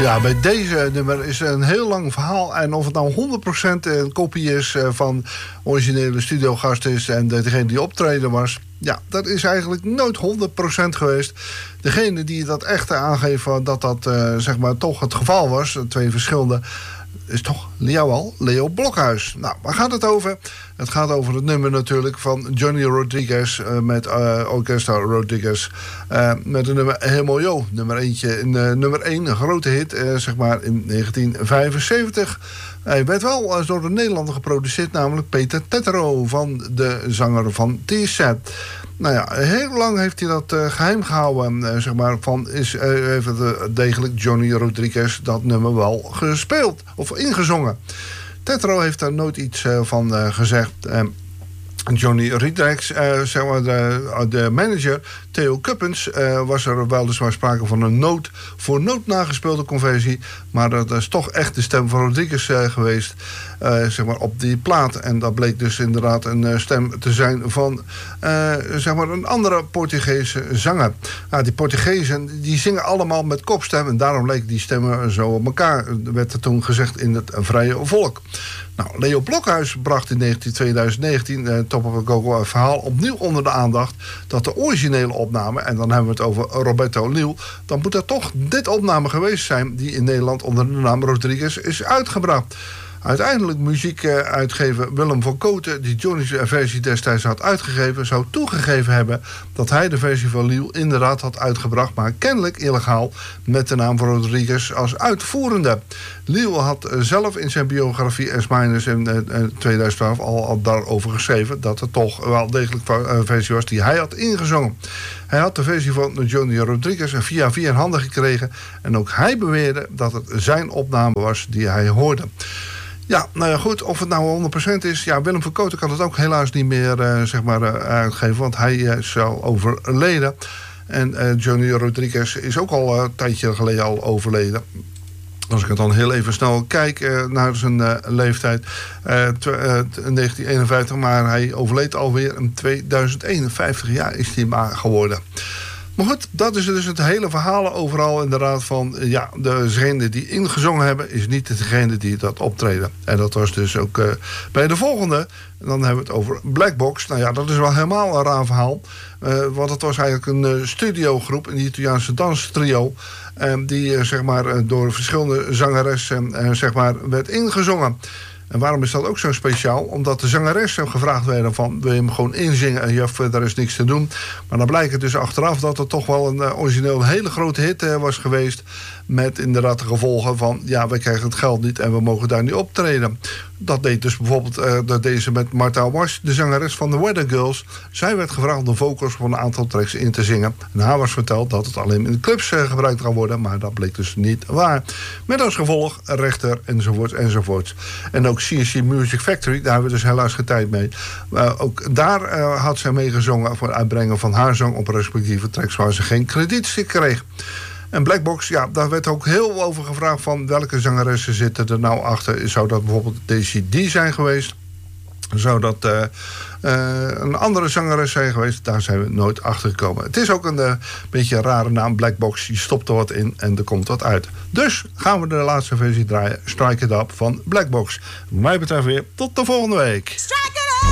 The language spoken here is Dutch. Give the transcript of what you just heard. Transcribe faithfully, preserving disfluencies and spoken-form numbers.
Ja, bij deze nummer is een heel lang verhaal. En of het nou honderd procent een kopie is van originele studiogast is en degene die optreden was, ja, dat is eigenlijk nooit honderd procent geweest. Degene die dat echt aangeven dat dat uh, zeg maar toch het geval was, twee verschillende, is toch jawel, Leo Blokhuis. Nou, waar gaat het over? Het gaat over het nummer natuurlijk van Johnny Rodriguez uh, met uh, Orchestra Rodriguez. Uh, met het nummer Helemaal Jo. Nummer, eentje, in, uh, nummer één, een grote hit, uh, zeg maar in negentien vijfenzeventig. Hij werd wel uh, door de Nederlander geproduceerd, namelijk Peter Tetro, van de zanger van T-Set. Nou ja, heel lang heeft hij dat uh, geheim gehouden, uh, zeg maar, van is uh, heeft het, uh, degelijk Johnny Rodriguez dat nummer wel gespeeld of ingezongen. Tetro heeft daar nooit iets uh, van uh, gezegd. Uh, Johnny Rodriguez, uh, zeg maar de, de manager Theo Kuppens, uh, was er weliswaar sprake van een noot voor noot nagespeelde conversie, maar dat is toch echt de stem van Rodriguez uh, geweest, uh, zeg maar op die plaat. En dat bleek dus inderdaad een uh, stem te zijn van uh, zeg maar een andere Portugese zanger. Nou, die Portugezen die zingen allemaal met kopstem en daarom leken die stemmen zo op elkaar, werd er toen gezegd in het vrije volk. Nou, Leo Blokhuis bracht in tweeduizend negentien uh, Top of the Go-Go een verhaal opnieuw onder de aandacht dat de originele opname, en dan hebben we het over Roberto Liel, dan moet er toch dit opname geweest zijn die in Nederland onder de naam Rodriguez is uitgebracht. Uiteindelijk muziekuitgever Willem van Kooten, die Johnny's versie destijds had uitgegeven, zou toegegeven hebben dat hij de versie van Liel inderdaad had uitgebracht, maar kennelijk illegaal met de naam van Rodriguez als uitvoerende. Liel had zelf in zijn biografie S- in tweeduizend twaalf al, al daarover geschreven dat het toch wel degelijk een versie was die hij had ingezongen. Hij had de versie van Johnny Rodriguez via via in handen gekregen en ook hij beweerde dat het zijn opname was die hij hoorde. Ja, nou ja, goed, of het nou honderd procent is, ja, Willem van Kooten kan het ook helaas niet meer uh, zeg maar, uh, uitgeven, want hij uh, is al overleden. En uh, Johnny Rodriguez is ook al uh, een tijdje geleden al overleden. Als ik het dan heel even snel kijk uh, naar zijn uh, leeftijd, uh, tw- uh, negentien eenenvijftig, maar hij overleed alweer in tweeduizend eenenvijftig jaar is hij maar geworden. Maar goed, dat is dus het hele verhaal overal inderdaad van, ja, degene die ingezongen hebben is niet degene die dat optreden. En dat was dus ook uh, bij de volgende. En dan hebben we het over Black Box. Nou ja, dat is wel helemaal een raar verhaal. Uh, want het was eigenlijk een uh, studiogroep, een Italiaanse danstrio, uh, die uh, zeg maar uh, door verschillende zangeressen uh, zeg maar werd ingezongen. En waarom is dat ook zo speciaal? Omdat de zangeressen gevraagd werden van, wil je hem gewoon inzingen en je hebt verder is niks te doen. Maar dan blijkt het dus achteraf dat het toch wel een uh, origineel hele grote hit uh, was geweest. Met inderdaad de gevolgen van, ja, wij krijgen het geld niet en we mogen daar niet optreden. Dat deed dus bijvoorbeeld, uh, dat deed ze met Martha Wash, de zangeres van de Weather Girls. Zij werd gevraagd om de vocals van een aantal tracks in te zingen. En haar was verteld dat het alleen in de clubs uh, gebruikt kan worden, maar dat bleek dus niet waar. Met als gevolg rechter enzovoorts enzovoorts. En ook C en C Music Factory, daar hebben we dus helaas geen tijd mee. Uh, ook daar uh, had zij mee gezongen voor het uitbrengen van haar zang op respectieve tracks waar ze geen krediet kreeg. En Black Box, ja, daar werd ook heel over gevraagd van welke zangeressen zitten er nou achter. Zou dat bijvoorbeeld Daisy D zijn geweest? Zou dat uh, uh, een andere zangeres zijn geweest? Daar zijn we nooit achter gekomen. Het is ook een uh, beetje een rare naam, Black Box. Je stopt er wat in en er komt wat uit. Dus gaan we de laatste versie draaien. Strike It Up van Black Box. Wat mij betreft weer tot de volgende week.